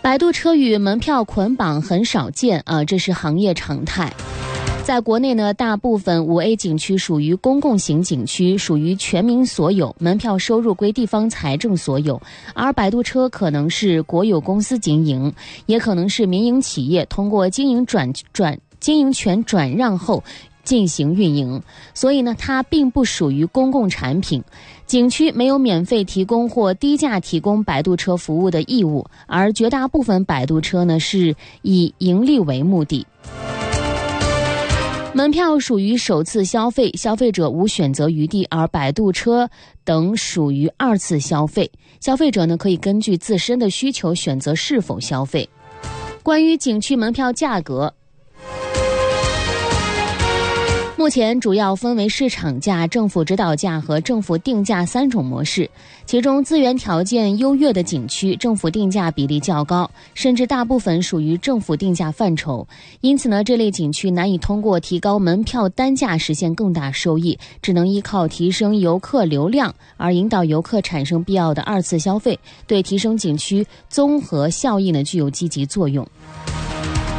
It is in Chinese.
摆渡车与门票捆绑很少见这是行业常态。在国内呢，大部分5A 景区属于公共型景区，属于全民所有，门票收入归地方财政所有，而摆渡车可能是国有公司经营，也可能是民营企业通过经营权转让后进行运营，所以呢，它并不属于公共产品。景区没有免费提供或低价提供摆渡车服务的义务，而绝大部分摆渡车呢是以盈利为目的。门票属于首次消费，消费者无选择余地，而摆渡车等属于二次消费，消费者呢可以根据自身的需求选择是否消费。关于景区门票价格，目前主要分为市场价、政府指导价和政府定价3种模式，其中资源条件优越的景区政府定价比例较高，甚至大部分属于政府定价范畴。因此呢，这类景区难以通过提高门票单价实现更大收益，只能依靠提升游客流量而引导游客产生必要的二次消费，对提升景区综合效益呢具有积极作用。